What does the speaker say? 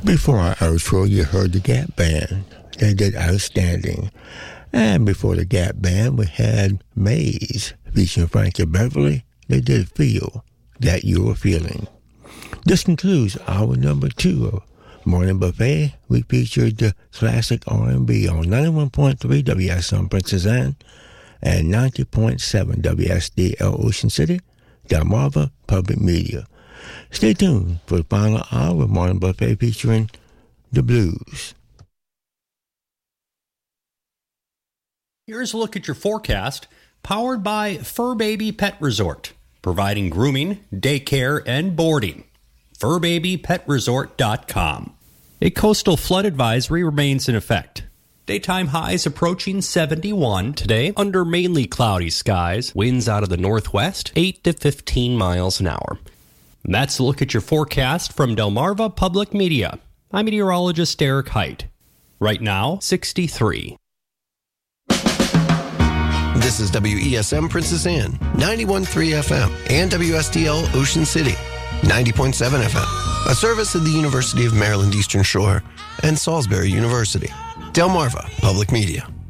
Before our outro, you heard the Gap Band. They did outstanding. And before the Gap Band, we had Maze featuring Frankie Beverly. They did Feel That You Were Feeling. This concludes hour number 2 of Morning Buffet. We featured the classic R&B on 91.3 WSM Princess Anne and 90.7 WSDL Ocean City, Delmarva Public Media. Stay tuned for the final hour of Morning Buffet featuring the blues. Here's a look at your forecast, powered by Fur Baby Pet Resort, providing grooming, daycare, and boarding. FurBabyPetResort.com. A coastal flood advisory remains in effect. Daytime highs approaching 71 today under mainly cloudy skies. Winds out of the northwest, 8 to 15 miles an hour. And that's a look at your forecast from Delmarva Public Media. I'm meteorologist Eric Height. Right now, 63. This is WESM Princess Anne, 91.3 FM, and WSDL Ocean City, 90.7 FM, a service of the University of Maryland Eastern Shore and Salisbury University. Delmarva Public Media.